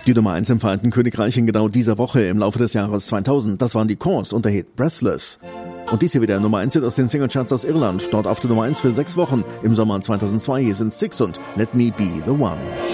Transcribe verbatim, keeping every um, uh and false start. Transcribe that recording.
Die Nummer eins im Vereinten Königreich in genau dieser Woche im Laufe des Jahres zweitausend, das waren die Cause und der Hit Breathless. Und dies hier wieder Nummer eins aus den Singlecharts aus Irland, dort auf der Nummer eins für sechs Wochen. Im Sommer zweitausendzwei, hier sind Six und Let Me Be The One.